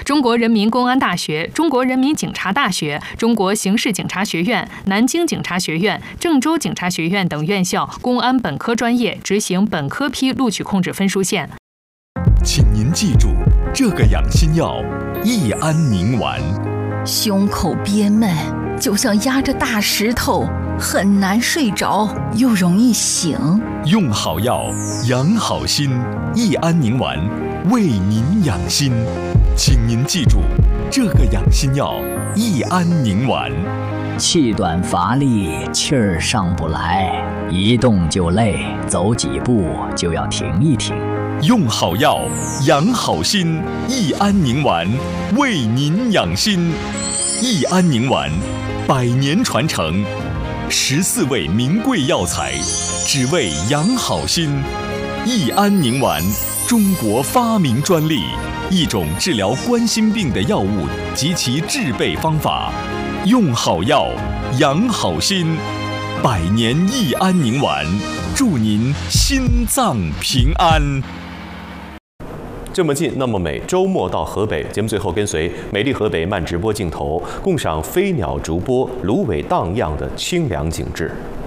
中国人民公安大学、中国人民警察大学、中国刑事警察学院、南京警察学院、郑州警察学院等院校公安本科专业执行本科批录取控制分数线。 请您记住这个养心药——益安宁丸。 胸口憋闷，就像压着大石头，很难睡着，又容易醒。 用好药，养好心。益安宁丸，为您养心。请您记住这个养心药——益安宁丸。 气短乏力，气儿上不来，一动就累，走几步就要停一停。 用好药，养好心。益安宁丸，为您养心。益安宁丸，100年传承，14味名贵药材，只为养好心。益安宁丸，中国发明专利，一种治疗冠心病的药物及其制备方法。用好药，养好心。100年益安宁丸，祝您心脏平安。 这么近，那么美。周末到河北，节目最后跟随美丽河北慢直播镜头，共赏飞鸟逐波、芦苇荡漾的清凉景致。